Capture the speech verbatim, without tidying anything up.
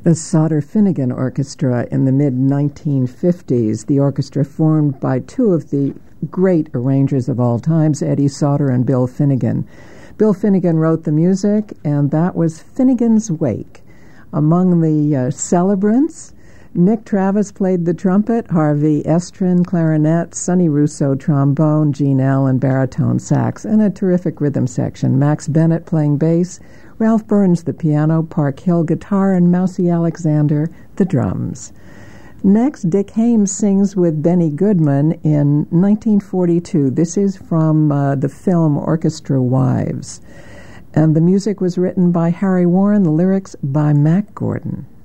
The Sauter-Finnegan Orchestra in the mid nineteen fifties, the orchestra formed by two of the great arrangers of all times, Eddie Sauter and Bill Finnegan. Bill Finnegan wrote the music, and that was Finnegan's Wake. Among the uh, celebrants, Nick Travis played the trumpet, Harvey Estrin clarinet, Sonny Russo trombone, Gene Allen baritone sax, and a terrific rhythm section. Max Bennett playing bass, Ralph Burns the piano, Park Hill guitar, and Mousy Alexander the drums. Next, Dick Haymes sings with Benny Goodman in nineteen forty-two. This is from uh, the film Orchestra Wives. And the music was written by Harry Warren, the lyrics by Mac Gordon.